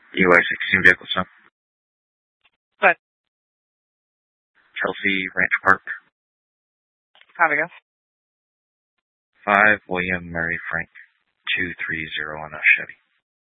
UI-16 vehicle, son. What? Chelsea Ranch Park. Copy, go. 5 William Murray Frank 230 on a Chevy.